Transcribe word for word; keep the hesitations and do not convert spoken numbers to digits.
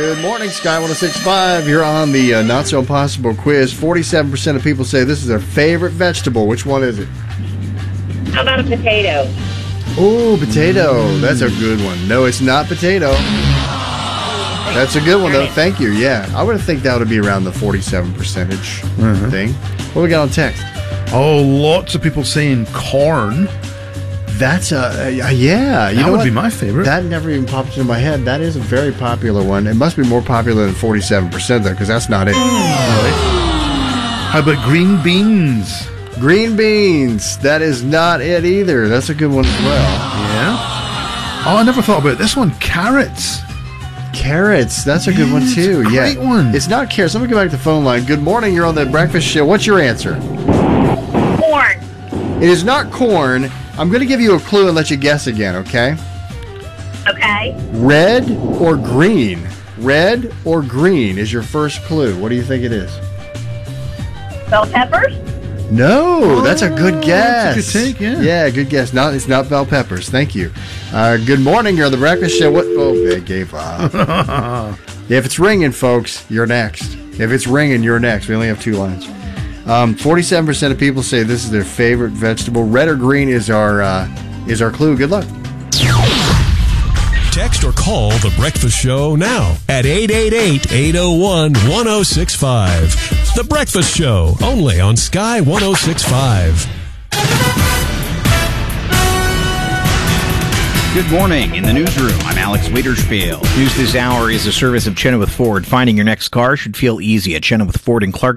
Good morning, Sky one oh six point five. You're on the uh, Not So Impossible quiz. forty-seven percent of people say this is their favorite vegetable. Which one is it? How about a potato? Oh, potato. That's a good one. No, it's not potato. That's a good one, though. Thank you. Yeah, I would think that would be around the forty-seven percentage Mhm. thing. What we got on text? Oh, lots of people saying corn. That's a uh, yeah. You That know would what? be my favorite. That never even popped into my head. That is a very popular one. It must be more popular than forty-seven percent though, because that's not it. How about green beans? Green beans. That is not it either. That's a good one as well. Yeah. Oh, I never thought about this one. Carrots. Carrots. That's a good one Yeah, too. it's a yeah. great one. It's not carrots. Let me go back to the phone line. Good morning. You're on the breakfast show. What's your answer? Corn. It is not corn. I'm going to give you a clue and let you guess again, okay? Okay. Red or green? Red or green is your first clue. What do you think it is? Bell peppers? No, that's a good Oh, guess. that's a good take, yeah. Yeah, good guess. Not, it's not bell peppers. Thank you. Uh, good morning. You're on the breakfast show. What? Oh, they gave up. If it's ringing, folks, you're next. If it's ringing, you're next. We only have two lines. Um, forty-seven percent of people say this is their favorite vegetable. Red or green is our uh, is our clue. Good luck. Text or call The Breakfast Show now at eight eight eight, eight oh one, one oh six five. The Breakfast Show, only on Sky one oh six point five. Good morning. In the newsroom, I'm Alex Wiederspiel. News this hour is a service of Chenoweth Ford. Finding your next car should feel easy at Chenoweth Ford in Clarksville.